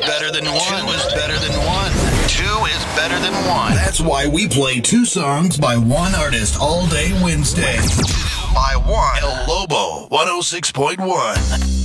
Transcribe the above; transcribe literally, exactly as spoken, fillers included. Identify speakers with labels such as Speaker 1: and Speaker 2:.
Speaker 1: better than one. Two is better than one. Two is better than one.
Speaker 2: That's why we play two songs by one artist all day Wednesday.
Speaker 1: By one. El Lobo, one oh six point one.